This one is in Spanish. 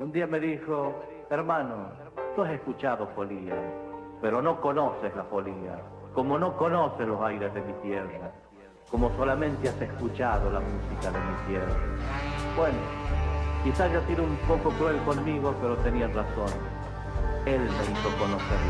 Un día me dijo, hermano, tú has escuchado folía, pero no conoces la folía, como no conoces los aires de mi tierra, como solamente has escuchado la música de mi tierra. Bueno, quizás haya sido un poco cruel conmigo, pero tenía razón. Él me hizo conocer